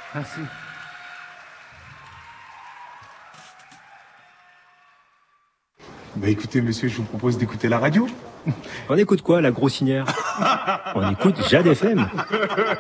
Merci. Bah écoutez, monsieur, je vous propose d'écouter la radio. On écoute quoi, la grossinière? On écoute Jade FM.